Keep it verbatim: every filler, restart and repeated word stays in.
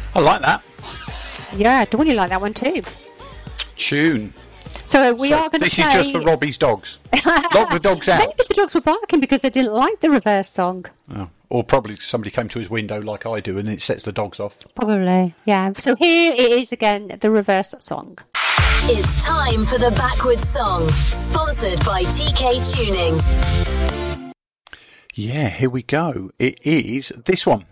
I like that. Yeah, Dawn, you like that one too. Tune. So we so are going to This play... is just for Robbie's dogs. Lock the dogs out. Maybe the dogs were barking because they didn't like the reverse song. Oh. Or probably somebody came to his window like I do and it sets the dogs off. Probably, yeah. So here it is again, the reverse song. It's time for the Backwards Song, sponsored by T K Tuning. Yeah, here we go. It is this one.